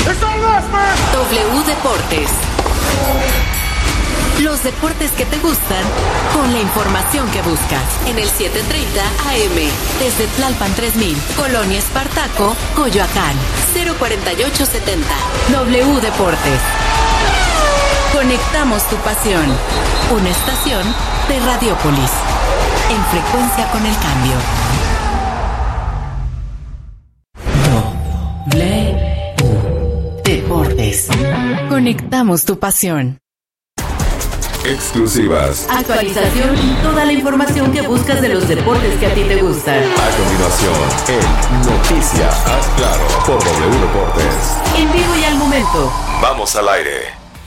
W Deportes. Los deportes que te gustan con la información que buscas en el 7:30 AM desde Tlalpan 3000, Colonia Espartaco, Coyoacán, 04870. W Deportes. Conectamos tu pasión. Una estación de Radiópolis. En frecuencia con el cambio. W Deportes. Conectamos tu pasión. Exclusivas. Actualización y toda la información que buscas de los deportes que a ti te gustan. A continuación, en Noticias Haz Claro por W Deportes. En vivo y al momento. Vamos al aire.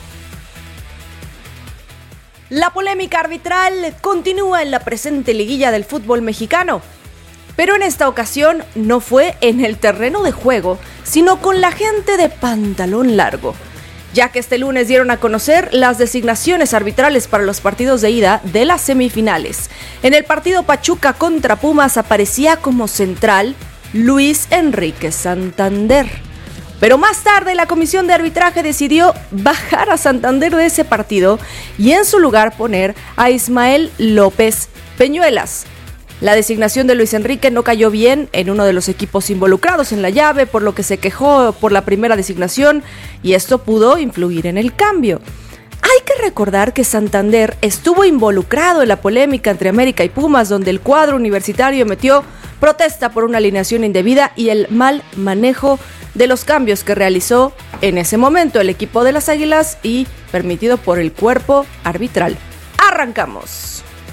La polémica arbitral continúa en la presente liguilla del fútbol mexicano. Pero en esta ocasión no fue en el terreno de juego, sino con la gente de pantalón largo, ya que este lunes dieron a conocer las designaciones arbitrales para los partidos de ida de las semifinales. En el partido Pachuca contra Pumas aparecía como central Luis Enrique Santander. Pero más tarde la comisión de arbitraje decidió bajar a Santander de ese partido y en su lugar poner a Ismael López Peñuelas. La designación de Luis Enrique no cayó bien en uno de los equipos involucrados en la llave, por lo que se quejó por la primera designación y esto pudo influir en el cambio. Hay que recordar que Santander estuvo involucrado en la polémica entre América y Pumas, donde el cuadro universitario emitió protesta por una alineación indebida y el mal manejo de los cambios que realizó en ese momento el equipo de las Águilas y permitido por el cuerpo arbitral. ¡Arrancamos!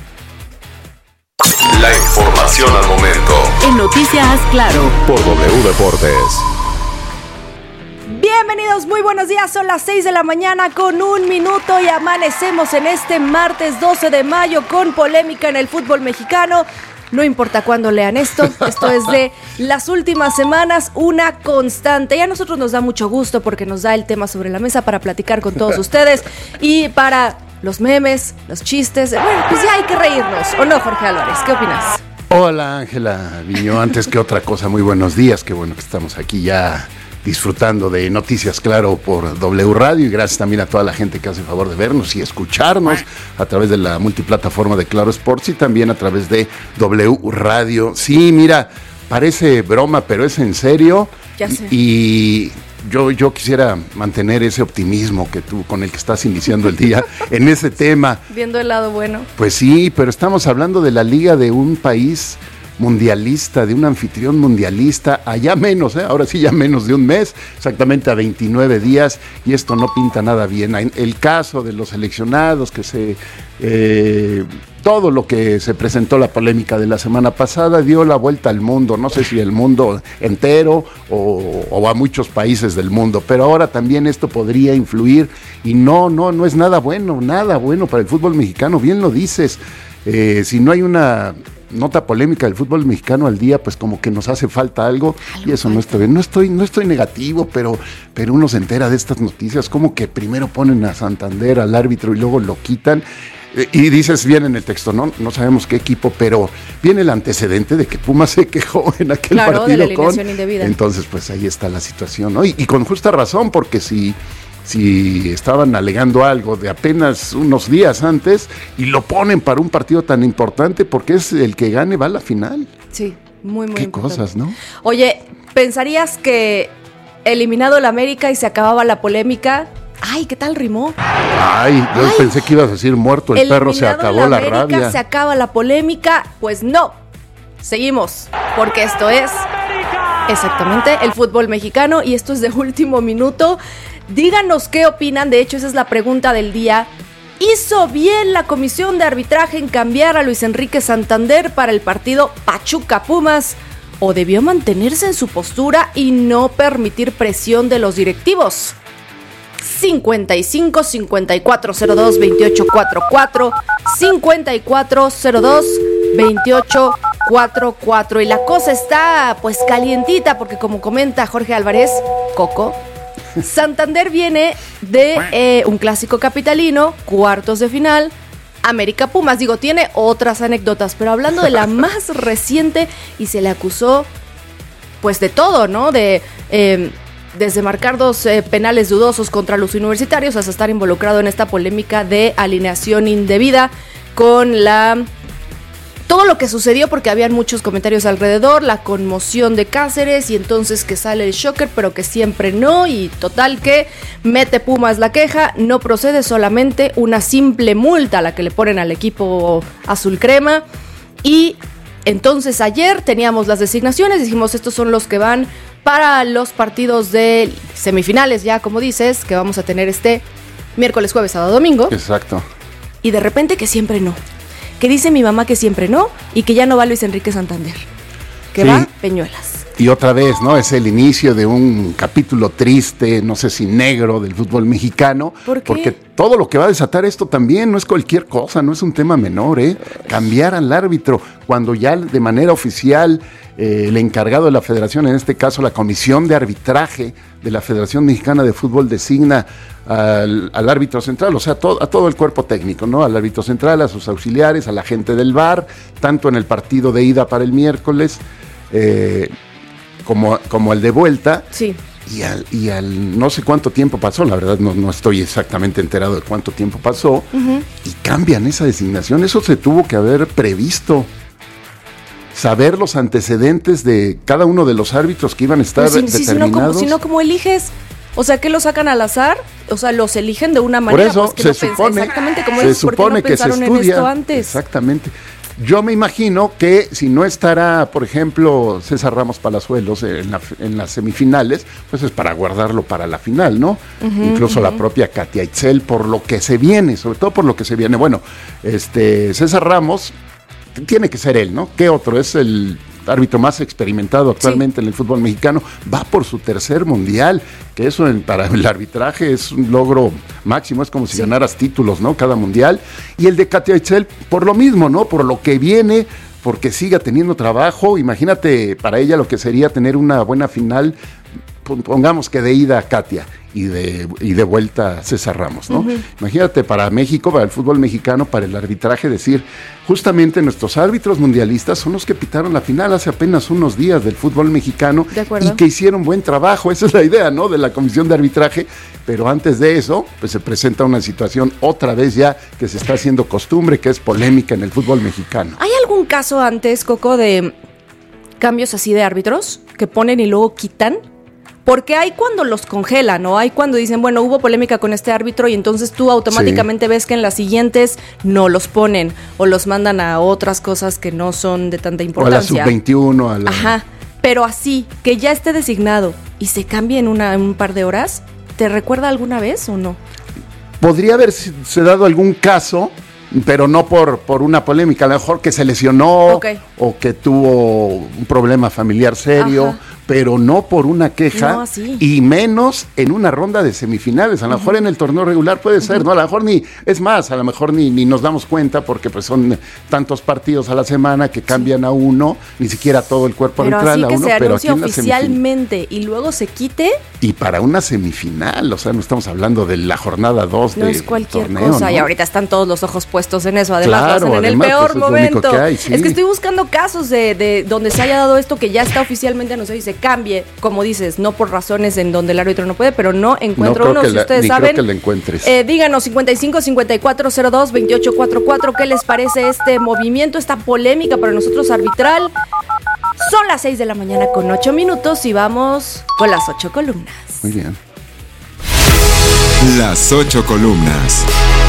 La información al momento. En Noticias Claro Por W Deportes. Bienvenidos, muy buenos días, son las 6 de la mañana con 1 minuto y amanecemos en este martes 12 de mayo con polémica en el fútbol mexicano. No importa cuándo lean esto es de las últimas semanas una constante y a nosotros nos da mucho gusto porque nos da el tema sobre la mesa para platicar con todos ustedes y para los memes, los chistes. Bueno, pues ya hay que reírnos, ¿o no, Jorge Álvarez? ¿Qué opinas? Hola, Ángela Viñó. Antes que otra cosa, muy buenos días. Qué bueno que estamos aquí ya disfrutando de Noticias Claro por W Radio y gracias también a toda la gente que hace el favor de vernos y escucharnos a través de la multiplataforma de Claro Sports y también a través de W Radio. Sí, mira, parece broma, pero es en serio. Ya sé. Y yo quisiera mantener ese optimismo que tú con el que estás iniciando el día en ese tema. Viendo el lado bueno. Pues sí, pero estamos hablando de la liga de un país mundialista, de un anfitrión mundialista, allá menos, ahora sí ya menos de un mes, exactamente a 29 días, y esto no pinta nada bien. El caso de los seleccionados, todo lo que se presentó, la polémica de la semana pasada, dio la vuelta al mundo, no sé si el mundo entero o a muchos países del mundo, pero ahora también esto podría influir, y no es nada bueno para el fútbol mexicano, bien lo dices. Si no hay una nota polémica del fútbol mexicano al día, pues como que nos hace falta algo y eso no está bien. No estoy negativo, pero uno se entera de estas noticias, como que primero ponen a Santander, al árbitro, y luego lo quitan. Y dices bien en el texto, no sabemos qué equipo, pero viene el antecedente de que Pumas se quejó en aquel partido de la alineación indebida. Entonces, pues ahí está la situación, ¿no? Y con justa razón, porque si estaban alegando algo de apenas unos días antes y lo ponen para un partido tan importante, porque es el que gane va a la final. Sí, muy qué importante. Cosas, ¿no? Oye, ¿pensarías que eliminado el América y se acababa la polémica? Ay, ¿qué tal rimó? Yo pensé que ibas a decir muerto el perro, se acabó la rabia. Se acaba la polémica, pues no. Seguimos, porque esto es exactamente el fútbol mexicano y esto es de último minuto. Díganos qué opinan, de hecho esa es la pregunta del día. ¿Hizo bien la comisión de arbitraje en cambiar a Luis Enrique Santander para el partido Pachuca Pumas? ¿O debió mantenerse en su postura y no permitir presión de los directivos? 55 5402 2844 5402 2844 y la cosa está pues calientita porque como comenta Jorge Álvarez, Coco, Santander viene de un clásico capitalino, cuartos de final, América Pumas, tiene otras anécdotas, pero hablando de la más reciente y se le acusó pues de todo, ¿no? De desde marcar 2 penales dudosos contra los universitarios hasta estar involucrado en esta polémica de alineación indebida con todo lo que sucedió, porque habían muchos comentarios alrededor, la conmoción de Cáceres y entonces que sale el shocker, pero que siempre no, y total que mete Pumas la queja, no procede, solamente una simple multa a la que le ponen al equipo azul crema. Y entonces ayer teníamos las designaciones, dijimos estos son los que van para los partidos de semifinales, ya como dices, que vamos a tener este miércoles, jueves, sábado, domingo. Exacto. Y de repente que siempre no. Que dice mi mamá que siempre no, y que ya no va Luis Enrique Santander, que va Peñuelas. Y otra vez, ¿no? Es el inicio de un capítulo triste, no sé si negro, del fútbol mexicano. ¿Por qué? Porque todo lo que va a desatar esto también no es cualquier cosa, no es un tema menor, ¿eh? Cambiar al árbitro cuando ya de manera oficial el encargado de la federación, en este caso la comisión de arbitraje de la Federación Mexicana de Fútbol, designa al árbitro central, o sea, a todo el cuerpo técnico, ¿no? Al árbitro central, a sus auxiliares, a la gente del VAR, tanto en el partido de ida para el miércoles como el de vuelta. Sí. Y al no sé cuánto tiempo pasó, la verdad no estoy exactamente enterado de cuánto tiempo pasó, y cambian esa designación. Eso se tuvo que haber previsto. Saber los antecedentes de cada uno de los árbitros que iban a estar determinados. Si no, ¿cómo eliges? O sea, ¿qué los sacan al azar? O sea, los eligen de una manera. Por eso pues, se supone, exactamente como se es, supone no que se estudia. en esto antes? Exactamente. Yo me imagino que si no estará, por ejemplo, César Ramos Palazuelos en las semifinales, pues es para guardarlo para la final, ¿no? Incluso la propia Katia Itzel, por lo que se viene, sobre todo por lo que se viene. Bueno, César Ramos tiene que ser él, ¿no? ¿Qué otro? Es el árbitro más experimentado actualmente en el fútbol mexicano, va por su tercer mundial, que eso para el arbitraje es un logro máximo, es como si ganaras títulos, ¿no? Cada mundial. Y el de Katia Itzel, por lo mismo, ¿no? Por lo que viene, porque siga teniendo trabajo. Imagínate para ella lo que sería tener una buena final, pongamos que de ida Katia y de vuelta César Ramos, ¿no? Imagínate para México, para el fútbol mexicano, para el arbitraje, decir, justamente nuestros árbitros mundialistas son los que pitaron la final hace apenas unos días del fútbol mexicano y que hicieron buen trabajo. Esa es la idea, ¿no? De la comisión de arbitraje, pero antes de eso, pues se presenta una situación otra vez ya que se está haciendo costumbre, que es polémica en el fútbol mexicano. ¿Hay algún caso antes, Coco, de cambios así de árbitros que ponen y luego quitan? Porque hay cuando los congelan, ¿no? Hay cuando dicen, bueno, hubo polémica con este árbitro y entonces tú automáticamente ves que en las siguientes no los ponen o los mandan a otras cosas que no son de tanta importancia. O a la sub-21. Ajá, pero así, que ya esté designado y se cambie en un par de horas, ¿te recuerda alguna vez o no? Podría haberse dado algún caso, pero no por una polémica, a lo mejor que se lesionó o que tuvo un problema familiar serio, pero no por una queja, y menos en una ronda de semifinales. A lo mejor en el torneo regular puede ser, ¿no? A lo mejor a lo mejor ni nos damos cuenta, porque pues son tantos partidos a la semana que cambian a uno, ni siquiera todo el cuerpo arbitral a uno, pero aquí en la oficialmente y luego se quite. Y para una semifinal, o sea, no estamos hablando de la jornada 2 no de es cualquier torneo, cosa, ¿no? Y ahorita están todos los ojos puestos en eso, además lo hacen en el además, peor pues, momento. Es que estoy buscando casos de donde se haya dado esto que ya está oficialmente anunciado y se cambie, como dices, no por razones en donde el árbitro no puede, pero no encuentro uno, si ustedes saben. Creo que la encuentres. Díganos 55-5402-2844, ¿qué les parece este movimiento, esta polémica para nosotros arbitral? Son las 6 de la mañana con 8 minutos y vamos con las 8 columnas. Muy bien. Las 8 columnas.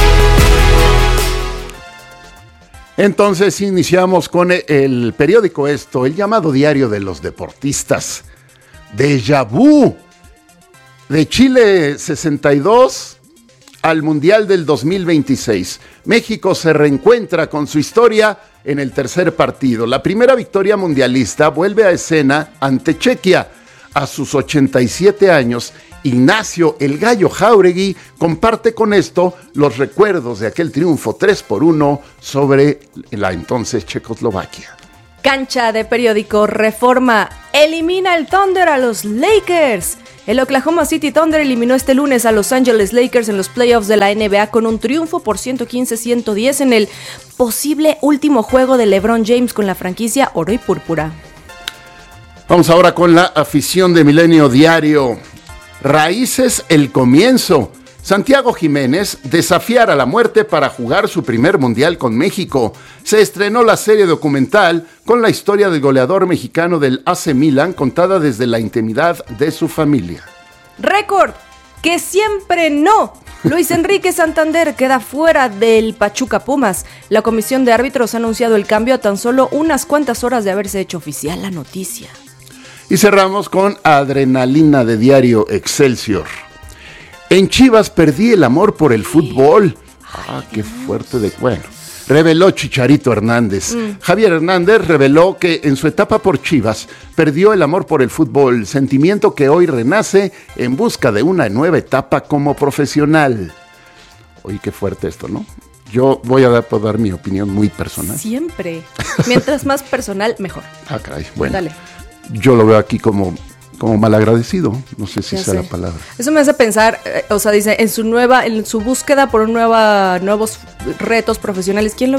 Entonces iniciamos con el periódico el llamado Diario de los Deportistas. Déjà vu. De Chile 62 al Mundial del 2026. México se reencuentra con su historia en el tercer partido. La primera victoria mundialista vuelve a escena ante Chequia. A sus 87 años, Ignacio El Gallo Jáuregui comparte con esto los recuerdos de aquel triunfo 3-1 sobre la entonces Checoslovaquia. Cancha de periódico Reforma. Elimina el Thunder a los Lakers. El Oklahoma City Thunder eliminó este lunes a Los Angeles Lakers en los playoffs de la NBA con un triunfo por 115-110 en el posible último juego de LeBron James con la franquicia oro y púrpura. Vamos ahora con la afición de Milenio Diario. Raíces el comienzo. Santiago Jiménez desafiara la muerte para jugar su primer mundial con México. Se estrenó la serie documental con la historia del goleador mexicano del AC Milan contada desde la intimidad de su familia. Récord, que siempre no. Luis Enrique Santander queda fuera del Pachuca Pumas. La comisión de árbitros ha anunciado el cambio a tan solo unas cuantas horas de haberse hecho oficial la noticia. Y cerramos con adrenalina de diario Excelsior. En Chivas perdí el amor por el fútbol. Qué fuerte bueno. Reveló Chicharito Hernández. Javier Hernández reveló que en su etapa por Chivas perdió el amor por el fútbol, sentimiento que hoy renace en busca de una nueva etapa como profesional. Oye, qué fuerte esto, ¿no? Yo voy a dar mi opinión muy personal. Siempre. Mientras más personal, mejor. Caray. Bueno. Dale. Yo lo veo aquí como malagradecido, no sé si sea la palabra. Eso me hace pensar, dice, en su búsqueda por nuevos retos profesionales, ¿quién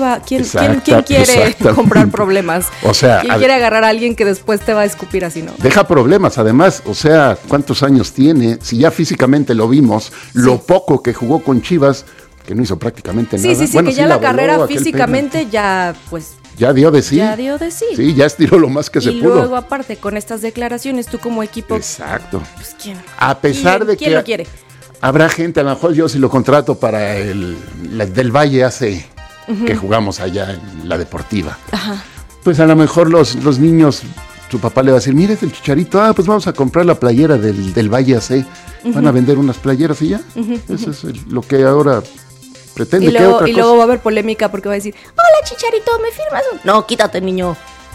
quiere comprar problemas? ¿Quién quiere agarrar a alguien que después te va a escupir así, no? Deja problemas, además, ¿cuántos años tiene? Si ya físicamente lo vimos, lo poco que jugó con Chivas, que no hizo prácticamente nada. Sí, bueno, que ya la carrera físicamente ya, pues... Ya dio de sí. Sí, ya estiró lo más que se pudo. Y luego, aparte, con estas declaraciones, tú como equipo... Exacto. Pues, ¿quién? A pesar de que... ¿Quién lo quiere? Habrá gente, a lo mejor yo si lo contrato para el del Valle hace que jugamos allá en la deportiva. Ajá. Pues a lo mejor los niños, su papá le va a decir, mire, es el Chicharito, pues vamos a comprar la playera del Valle AC. Van a vender unas playeras y ya. Eso es lo que ahora... pretende. Y luego va a haber polémica porque va a decir, hola Chicharito, ¿me firmas? No, quítate, niño.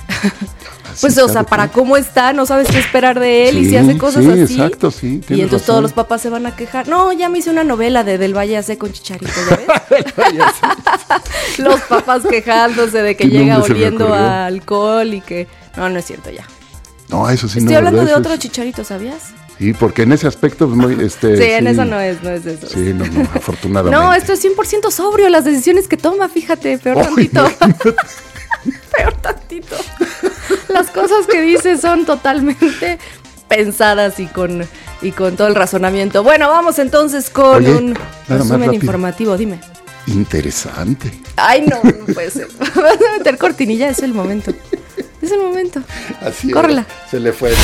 Pues, claro, para cómo está, no sabes qué esperar de él y si hace cosas así. Exacto, sí. Y entonces todos los papás se van a quejar. No, ya me hice una novela del Valle AC con Chicharito, ¿ya ves? Los papás quejándose de que llega oliendo a alcohol y que... No es cierto ya. No, eso sí. Estoy hablando de otro Chicharito, ¿sabías? Sí, porque en ese aspecto sí, en eso no es eso. Sí, no, afortunadamente. No, esto es 100% sobrio, las decisiones que toma, fíjate, peor tantito. Peor tantito. Las cosas que dice son totalmente pensadas y con todo el razonamiento. Bueno, vamos entonces con un resumen informativo, dime. Interesante. Ay, no puede ser. Vas a meter cortinilla, es el momento. Es el momento. Así córrela. Se le fue.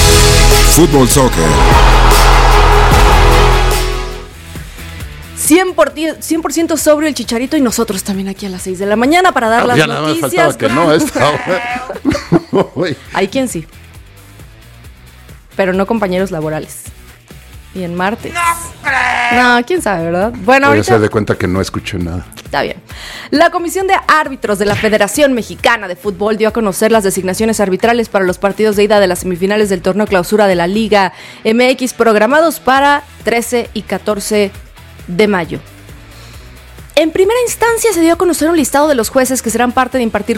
Fútbol Soccer. 100% sobrio el Chicharito y nosotros también aquí a las 6 de la mañana para dar las noticias. Ya nada más faltaba que no esta hora. Hay quien sí. Pero no compañeros laborales. Y en martes. No, quién sabe, ¿verdad? Bueno, ahorita se dé cuenta que no escuché nada. Está bien. La Comisión de Árbitros de la Federación Mexicana de Fútbol dio a conocer las designaciones arbitrales para los partidos de ida de las semifinales del torneo clausura de la Liga MX programados para 13 y 14 de mayo. En primera instancia se dio a conocer un listado de los jueces que serían parte de impartir,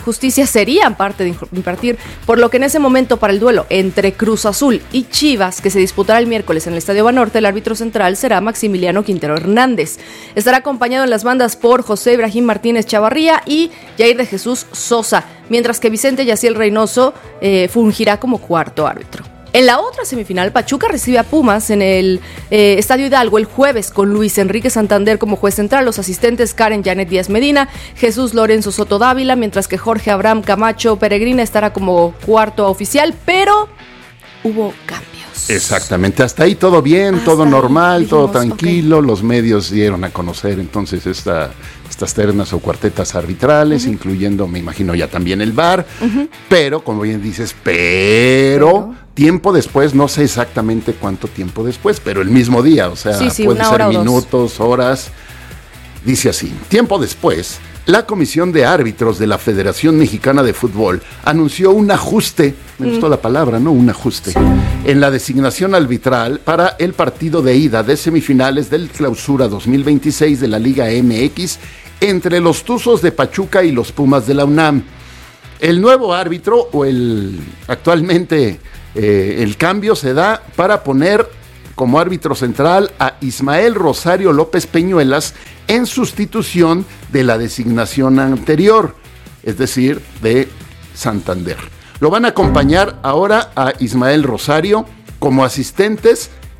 por lo que en ese momento para el duelo entre Cruz Azul y Chivas, que se disputará el miércoles en el Estadio Banorte, el árbitro central será Maximiliano Quintero Hernández. Estará acompañado en las bandas por José Ibrahim Martínez Chavarría y Jair de Jesús Sosa, mientras que Vicente Yaciel Reynoso fungirá como cuarto árbitro. En la otra semifinal, Pachuca recibe a Pumas en el Estadio Hidalgo el jueves con Luis Enrique Santander como juez central, los asistentes Karen Janet Díaz Medina, Jesús Lorenzo Soto Dávila, mientras que Jorge Abraham Camacho Peregrina estará como cuarto oficial, pero hubo cambios. Exactamente, hasta ahí todo bien, todo normal, dijimos, todo tranquilo, okay. Los medios dieron a conocer entonces estas ternas o cuartetas arbitrales, incluyendo, me imagino, ya también el VAR, pero, como bien dices, tiempo después, no sé exactamente cuánto tiempo después, pero el mismo día, o sea, puede ser minutos, horas, dice así, tiempo después, la Comisión de Árbitros de la Federación Mexicana de Fútbol anunció un ajuste, me gustó la palabra, ¿no? Un ajuste, en la designación arbitral para el partido de ida de semifinales del Clausura 2026 de la Liga MX entre los Tuzos de Pachuca y los Pumas de la UNAM. El nuevo árbitro, actualmente el cambio se da para poner como árbitro central a Ismael Rosario López Peñuelas en sustitución de la designación anterior, es decir, de Santander. Lo van a acompañar ahora a Ismael Rosario como asistentes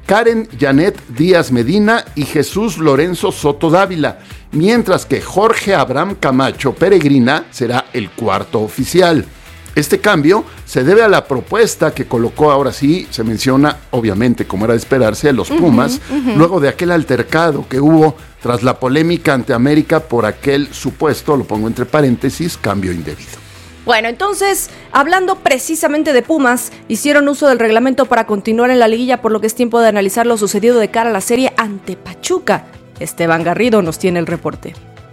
Karen Janet Díaz Medina y Jesús Lorenzo Soto Dávila, mientras que Jorge Abraham Camacho Peregrina será el cuarto oficial. Este cambio se debe a la propuesta que colocó, ahora sí, se menciona, obviamente, como era de esperarse, a los Pumas, luego de aquel altercado que hubo tras la polémica ante América por aquel supuesto, lo pongo entre paréntesis, cambio indebido. Bueno, entonces, hablando precisamente de Pumas, hicieron uso del reglamento para continuar en la liguilla, por lo que es tiempo de analizar lo sucedido de cara a la serie ante Pachuca. Esteban Garrido nos tiene el reporte.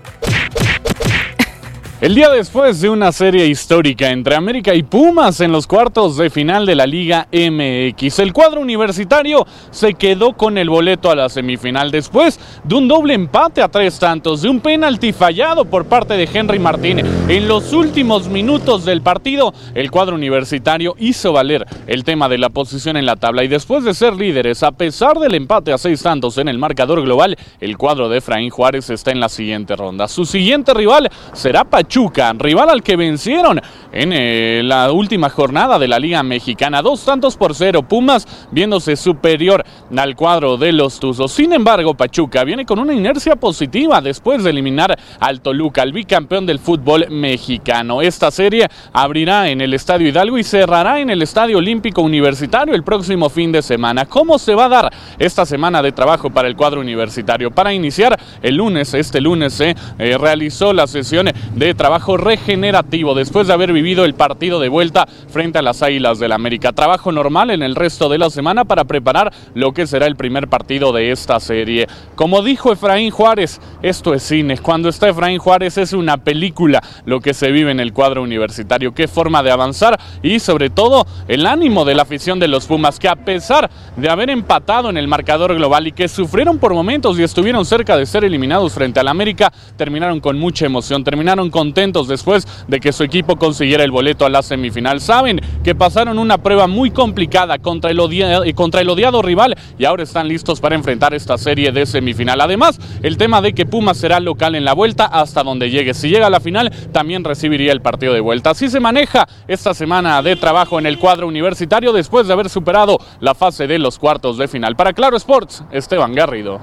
El día después de una serie histórica entre América y Pumas en los cuartos de final de la Liga MX, el cuadro universitario se quedó con el boleto a la semifinal después de un doble empate a 3 tantos, de un penalti fallado por parte de Henry Martín. En los últimos minutos del partido, el cuadro universitario hizo valer el tema de la posición en la tabla y después de ser líderes, a pesar del empate a 6 tantos en el marcador global, el cuadro de Efraín Juárez está en la siguiente ronda. Su siguiente rival será Pachuca, rival al que vencieron en la última jornada de la Liga Mexicana, 2-0, Pumas viéndose superior al cuadro de los Tuzos. Sin embargo, Pachuca viene con una inercia positiva después de eliminar al Toluca, el bicampeón del fútbol mexicano. Esta serie abrirá en el Estadio Hidalgo y cerrará en el Estadio Olímpico Universitario el próximo fin de semana. ¿Cómo se va a dar esta semana de trabajo para el cuadro universitario? Para iniciar, este lunes se realizó la sesión de trabajo regenerativo después de haber vivido el partido de vuelta frente a las Águilas del América. Trabajo normal en el resto de la semana para preparar lo que será el primer partido de esta serie. Como dijo Efraín Juárez, esto es cine. Cuando está Efraín Juárez es una película lo que se vive en el cuadro universitario. Qué forma de avanzar y sobre todo el ánimo de la afición de los Pumas, que a pesar de haber empatado en el marcador global y que sufrieron por momentos y estuvieron cerca de ser eliminados frente al América, terminaron con mucha emoción, terminaron contentos después de que su equipo consiguiera el boleto a la semifinal. Saben que pasaron una prueba muy complicada contra el odiado rival y ahora están listos para enfrentar esta serie de semifinal. Además, el tema de que Pumas será local en la vuelta hasta donde llegue. Si llega a la final, también recibiría el partido de vuelta. Así se maneja esta semana de trabajo en el cuadro universitario después de haber superado la fase de los cuartos de final. Para Claro Sports, Esteban Garrido.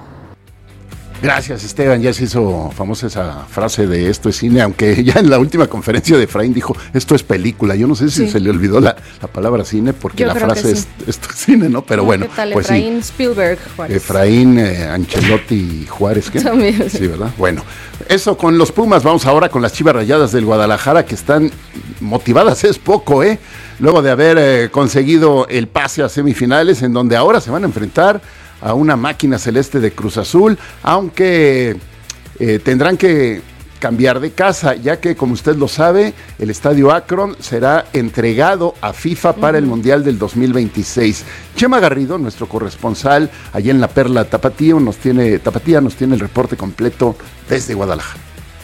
Gracias, Esteban. Ya se hizo famosa esa frase de esto es cine, aunque ya en la última conferencia de Efraín dijo esto es película. Yo no sé si se le olvidó la palabra cine, porque la frase es esto es cine, ¿no? Pero bueno, ¿qué tal? Pues Efraín sí. Spielberg Juárez. Efraín Ancelotti Juárez, ¿qué? También. Sí, ¿verdad? Bueno, eso con los Pumas. Vamos ahora con las Chivas Rayadas del Guadalajara, que están motivadas, es poco, luego de haber conseguido el pase a semifinales, en donde ahora se van a enfrentar a una máquina celeste de Cruz Azul, aunque tendrán que cambiar de casa, ya que, como usted lo sabe, el Estadio Akron será entregado a FIFA para el Mundial del 2026. Chema Garrido, nuestro corresponsal allá en la Perla Tapatía, nos tiene el reporte completo desde Guadalajara.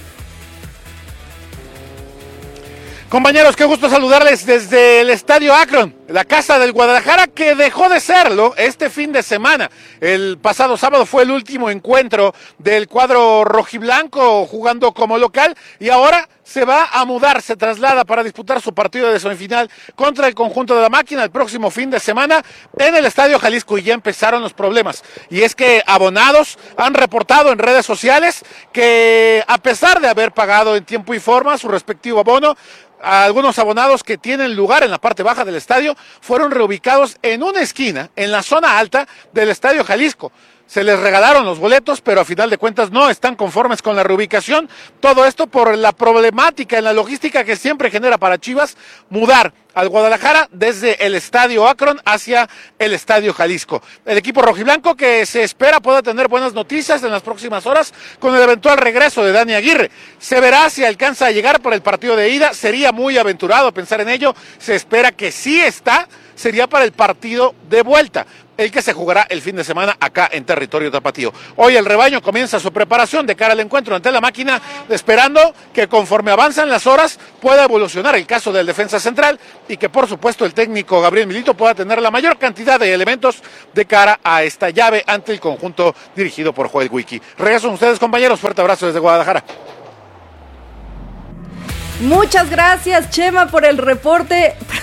Compañeros, qué gusto saludarles desde el Estadio Akron, la casa del Guadalajara, que dejó de serlo este fin de semana. El pasado sábado fue el último encuentro del cuadro rojiblanco jugando como local y ahora se va a mudar, se traslada para disputar su partido de semifinal contra el conjunto de la máquina el próximo fin de semana en el Estadio Jalisco, y ya empezaron los problemas. Y es que abonados han reportado en redes sociales que, a pesar de haber pagado en tiempo y forma su respectivo abono, algunos abonados que tienen lugar en la parte baja del estadio fueron reubicados en una esquina, en la zona alta del Estadio Jalisco. Se les regalaron los boletos, pero a final de cuentas no están conformes con la reubicación. Todo esto por la problemática en la logística que siempre genera para Chivas mudar al Guadalajara desde el Estadio Akron hacia el Estadio Jalisco. El equipo rojiblanco, que se espera pueda tener buenas noticias en las próximas horas con el eventual regreso de Dani Aguirre. Se verá si alcanza a llegar para el partido de ida. Sería muy aventurado pensar en ello. Se espera que sí sería para el partido de vuelta, el que se jugará el fin de semana acá en territorio tapatío. Hoy el rebaño comienza su preparación de cara al encuentro ante la máquina, esperando que conforme avanzan las horas pueda evolucionar el caso del defensa central y que, por supuesto, el técnico Gabriel Milito pueda tener la mayor cantidad de elementos de cara a esta llave ante el conjunto dirigido por Joel Wiki. Regreso con ustedes, compañeros. Fuerte abrazo desde Guadalajara. Muchas gracias, Chema, por el reporte.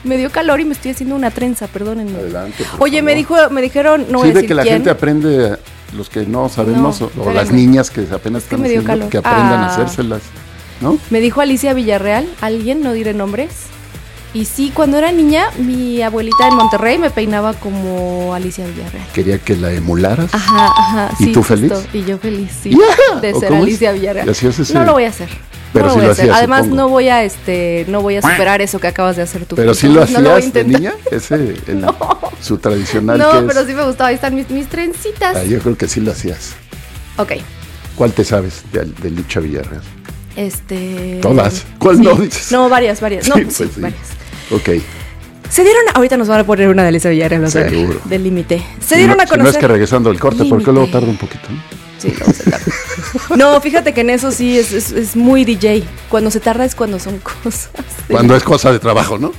Me dio calor y me estoy haciendo una trenza, perdónenme. Adelante, por Oye, favor. me dijeron, no Sí, voy a de decir que la quién. gente aprende, los que no sabemos, No, o espérenme. las niñas que apenas Es que están me dio haciendo, calor. que aprendan a Ah. hacérselas, ¿no? Me dijo Alicia Villarreal, alguien, no diré nombres. Y sí, cuando era niña, mi abuelita en Monterrey me peinaba como Alicia Villarreal. Quería que la emularas. Ajá, ¿Y sí. tú justo. feliz? Y yo feliz, sí. Yeah. De ¿O ser cómo es? Alicia Villarreal. ¿Y hacías ese? No lo voy a hacer. Pero no sí lo voy lo a hacer. hacías, Además, supongo. no voy a superar eso que acabas de hacer tú. Pero sí lo No voy a hacías de intentar. niña, No. su tradicional No, que es. pero sí me gustaba. Ahí están mis trencitas. Ah, yo creo que sí lo hacías. Ok. ¿Cuál te sabes de Lucha Villarreal? Todas. ¿Cuál sí. no dices? No, varias. No, Sí, sí, pues sí. varias. Ok, Se dieron, ahorita nos van a poner una de Alicia Villarreal, vas a ver, Seguro. del límite. Se Si dieron no, a si no conocer. es que regresando al corte, porque Límite. luego tarda un poquito, ¿no? Sí, luego se tarda. No, fíjate que en eso sí es muy DJ. Cuando se tarda es cuando son cosas. Cuando es cosa de trabajo, ¿no?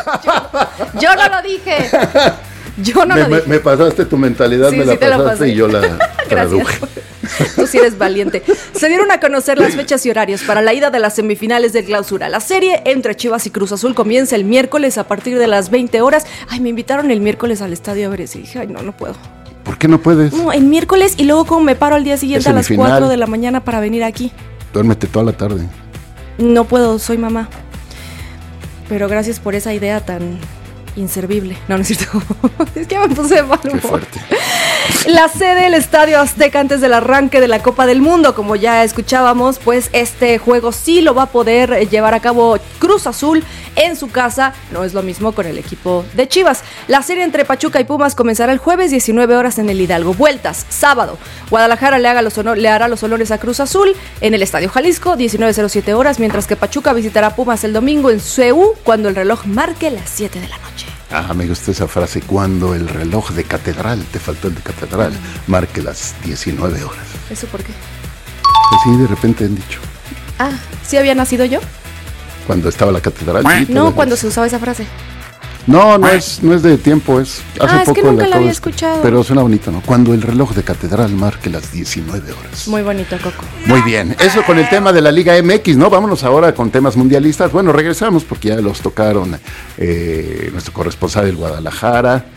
Yo no lo dije. Yo no lo dije. Me pasaste tu mentalidad, Sí, me la sí te la pasaste pasé. y yo la Gracias. traduje. Tú sí eres valiente. Se dieron a conocer las fechas y horarios para la ida de las semifinales de Clausura. La serie entre Chivas y Cruz Azul comienza el miércoles a partir de las 20 horas. Ay, me invitaron el miércoles al estadio a ver ese. Dije, ay, no puedo. ¿Por qué no puedes? No, el miércoles y luego como me paro al día siguiente Es a las semifinal. 4 de la mañana para venir aquí. Duérmete toda la tarde. No puedo, soy mamá. Pero gracias por esa idea tan inservible. No, no es cierto. Es que me puse de mal Qué humor. fuerte. La sede del Estadio Azteca antes del arranque de la Copa del Mundo, como ya escuchábamos, pues este juego sí lo va a poder llevar a cabo Cruz Azul en su casa. No es lo mismo con el equipo de Chivas. La serie entre Pachuca y Pumas comenzará el jueves 19 horas en el Hidalgo. Vueltas, sábado. Guadalajara le hará los honores a Cruz Azul en el Estadio Jalisco, 19:07 horas, mientras que Pachuca visitará a Pumas el domingo en CU cuando el reloj marque las 7 de la noche. Ah, me gusta esa frase, cuando el reloj de catedral, te faltó el de catedral, marque las 19 horas. ¿Eso por qué? Pues sí, de repente han dicho. Ah, ¿sí había nacido yo? Cuando estaba la catedral. Sí, No, todavía. cuando se usaba esa frase. No es de tiempo, es hace es que poco nunca la acabo había de escuchado. Pero suena bonito, ¿no? Cuando el reloj de catedral marque las 19 horas. Muy bonito, Coco. Muy bien, eso con el tema de la Liga MX, ¿no? Vámonos ahora con temas mundialistas. Bueno, regresamos porque ya los tocaron nuestro corresponsal del Guadalajara.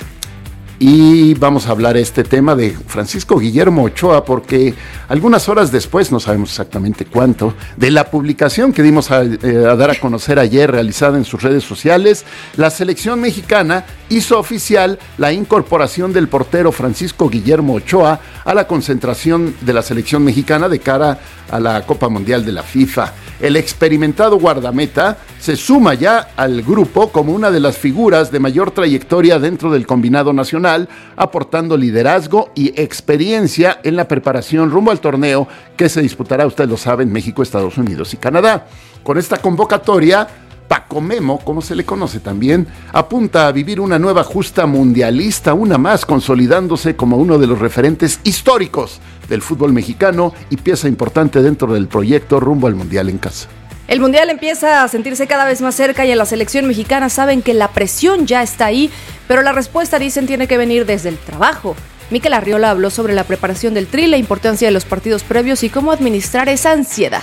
Y vamos a hablar este tema de Francisco Guillermo Ochoa, porque algunas horas después, no sabemos exactamente cuánto, de la publicación que dimos a dar a conocer ayer, realizada en sus redes sociales, la selección mexicana hizo oficial la incorporación del portero Francisco Guillermo Ochoa a la concentración de la selección mexicana de cara a la Copa Mundial de la FIFA. El experimentado guardameta se suma ya al grupo como una de las figuras de mayor trayectoria dentro del combinado nacional, aportando liderazgo y experiencia en la preparación rumbo al torneo que se disputará, ustedes lo saben, México, Estados Unidos y Canadá. Con esta convocatoria, Paco Memo, como se le conoce también, apunta a vivir una nueva justa mundialista, una más, consolidándose como uno de los referentes históricos del fútbol mexicano y pieza importante dentro del proyecto rumbo al Mundial en casa. El Mundial empieza a sentirse cada vez más cerca y en la selección mexicana saben que la presión ya está ahí, pero la respuesta, dicen, tiene que venir desde el trabajo. Mikel Arriola habló sobre la preparación del Tri, la importancia de los partidos previos y cómo administrar esa ansiedad.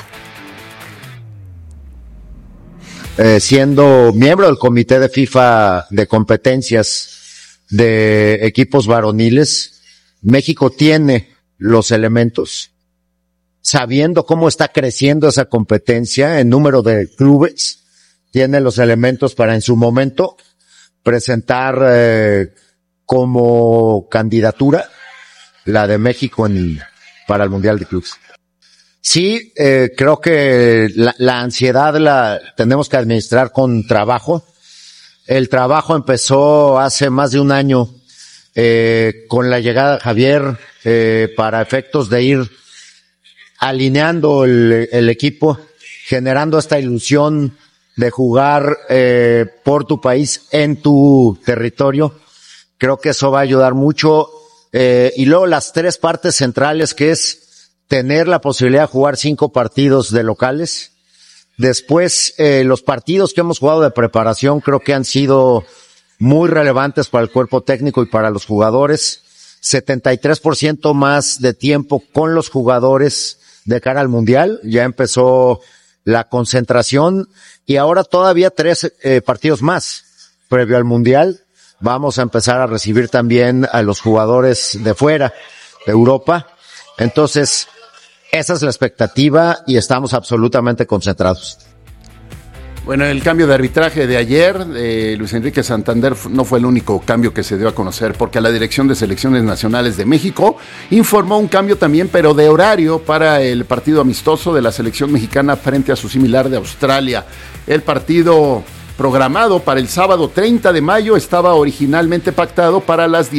Siendo miembro del comité de FIFA de competencias de equipos varoniles, México tiene los elementos, sabiendo cómo está creciendo esa competencia en número de clubes, tiene los elementos para en su momento presentar como candidatura la de México para el Mundial de Clubes. Sí, creo que la ansiedad la tenemos que administrar con trabajo. El trabajo empezó hace más de un año con la llegada de Javier para efectos de ir alineando el equipo, generando esta ilusión de jugar por tu país, en tu territorio. Creo que eso va a ayudar mucho. Y luego las tres partes centrales, que es tener la posibilidad de jugar 5 partidos de locales. Después, los partidos que hemos jugado de preparación creo que han sido muy relevantes para el cuerpo técnico y para los jugadores. 73% más de tiempo con los jugadores de cara al Mundial. Ya empezó la concentración y ahora todavía 3 partidos más. previo al Mundial. Vamos a empezar a recibir también a los jugadores de fuera, de Europa. Entonces, esa es la expectativa y estamos absolutamente concentrados. Bueno, el cambio de arbitraje de ayer, Luis Enrique Santander no fue el único cambio que se dio a conocer, porque la Dirección de Selecciones Nacionales de México informó un cambio también, pero de horario, para el partido amistoso de la selección mexicana frente a su similar de Australia. El partido programado para el sábado 30 de mayo estaba originalmente pactado para las